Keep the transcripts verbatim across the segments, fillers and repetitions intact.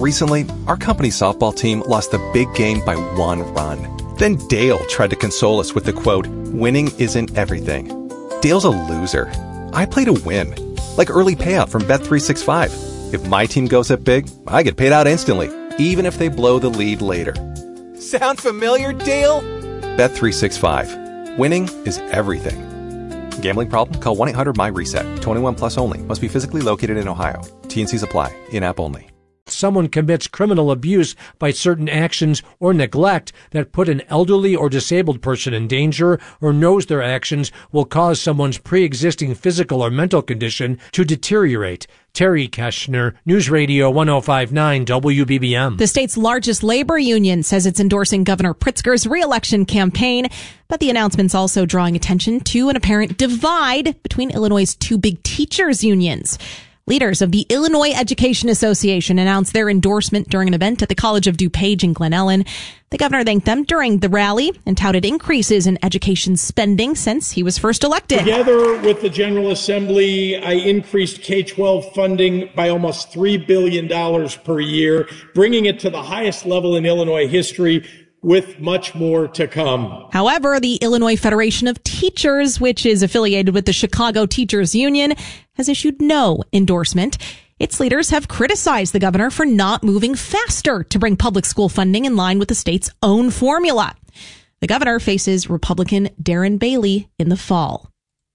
Recently, our company's softball team lost a big game by one run. Then Dale tried to console us with the quote, "Winning isn't everything." Dale's a loser. I play to win. Like early payout from Bet three sixty-five. If my team goes up big, I get paid out instantly, even if they blow the lead later. Sound familiar, Dale? Bet three sixty-five. Winning is everything. Gambling problem? Call one eight hundred M Y reset. twenty-one plus only. Must be physically located in Ohio. T and Cs apply. In-app only. Someone commits criminal abuse by certain actions or neglect that put an elderly or disabled person in danger, or knows their actions will cause someone's pre-existing physical or mental condition to deteriorate. Terry Keshner, News Radio one oh five point nine W B B M. The state's largest labor union says it's endorsing Governor Pritzker's re-election campaign, but the announcement's also drawing attention to an apparent divide between Illinois' two big teachers' unions. Leaders of the Illinois Education Association announced their endorsement during an event at the College of DuPage in Glen Ellyn. The governor thanked them during the rally and touted increases in education spending since he was first elected. Together with the General Assembly, I increased K twelve funding by almost three billion dollars per year, bringing it to the highest level in Illinois history, with much more to come. However, the Illinois Federation of Teachers, which is affiliated with the Chicago Teachers Union, has issued no endorsement. Its leaders have criticized the governor for not moving faster to bring public school funding in line with the state's own formula. The governor faces Republican Darren Bailey in the fall.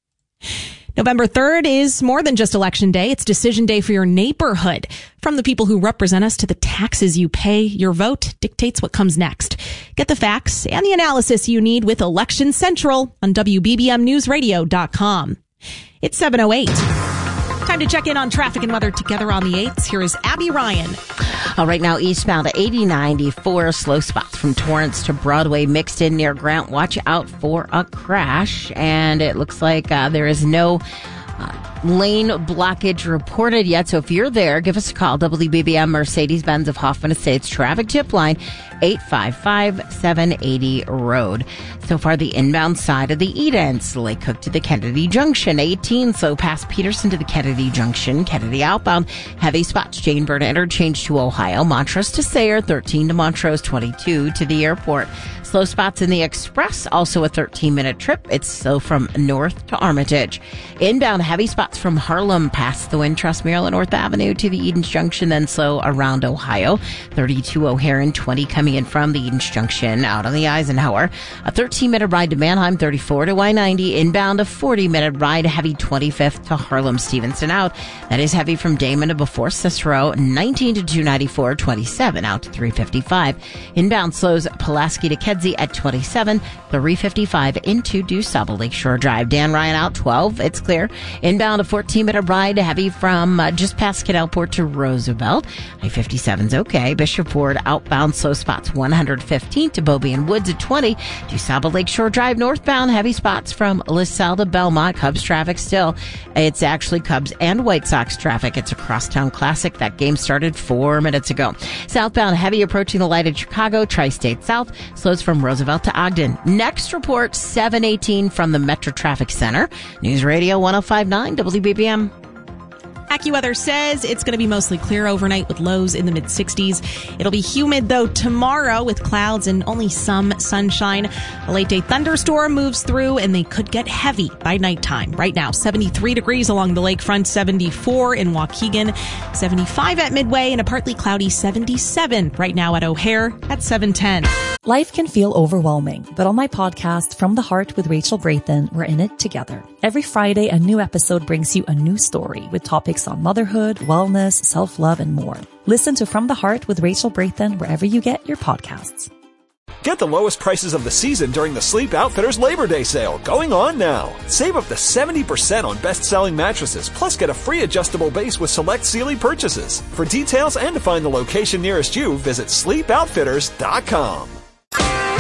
November third is more than just election day. It's decision day for your neighborhood. From the people who represent us to the taxes you pay, your vote dictates what comes next. Get the facts and the analysis you need with Election Central on W B B M news radio dot com. It's seven oh eight. Time to check in on traffic and weather together on the eights. Here is Abby Ryan. All right, now eastbound at eighty ninety-four, slow spots from Torrance to Broadway mixed in near Grant. Watch out for a crash. And it looks like uh, there is no uh, lane blockage reported yet. So if you're there, give us a call. W B B M Mercedes-Benz of Hoffman Estates traffic tip line eight five five, seven eighty road. So far, the inbound side of the Edens, Lake Cook to the Kennedy Junction, eighteen, so past Peterson to the Kennedy Junction, Kennedy outbound, heavy spots, Jane Byrne interchange to Ohio, Montrose to Sayre, thirteen to Montrose, twenty-two to the airport. Slow spots in the Express, also a thirteen minute trip. It's slow from North to Armitage. Inbound, heavy spots from Harlem past the Wintrust Maryland North Avenue to the Edens Junction, then slow around Ohio. thirty-two O'Hare and twenty coming in from the Edens Junction out on the Eisenhower. A thirteen minute ride to Manheim, thirty-four to I ninety. Inbound, a forty minute ride, heavy twenty-fifth to Harlem Stevenson out. That is heavy from Damon to before Cicero, nineteen to two ninety-four, twenty-seven out to three fifty-five. Inbound slows Pulaski to Kedzie at twenty-seven, three fifty-five into DuSable Lakeshore Drive. Dan Ryan out twelve, it's clear. Inbound, a fourteen minute ride, heavy from uh, just past Canalport to Roosevelt. I fifty-seven's okay. Bishop Ford outbound, slow spots one fifteen to Bobby and Woods at twenty. DuSable Lakeshore Drive northbound, heavy spots from LaSalle to Belmont. Cubs traffic still. It's actually Cubs and White Sox traffic. It's a crosstown classic. That game started four minutes ago. Southbound, heavy approaching the light at Chicago. Tri-State South slows from Roosevelt to Ogden. Next report, seven eighteen from the Metro Traffic Center. News Radio one oh five point nine W B B M. AccuWeather says it's going to be mostly clear overnight with lows in the mid sixties. It'll be humid, though, tomorrow with clouds and only some sunshine. A late-day thunderstorm moves through, and they could get heavy by nighttime. Right now, seventy-three degrees along the lakefront, seventy-four in Waukegan, seventy-five at Midway, and a partly cloudy seventy-seven right now at O'Hare at seven ten. Life can feel overwhelming, but on my podcast, From the Heart with Rachel Brathen, we're in it together. Every Friday, a new episode brings you a new story with topics on motherhood, wellness, self-love, and more. Listen to From the Heart with Rachel Brathen wherever you get your podcasts. Get the lowest prices of the season during the Sleep Outfitters Labor Day sale, going on now. Save up to seventy percent on best-selling mattresses, plus get a free adjustable base with select Sealy purchases. For details and to find the location nearest you, visit sleep outfitters dot com.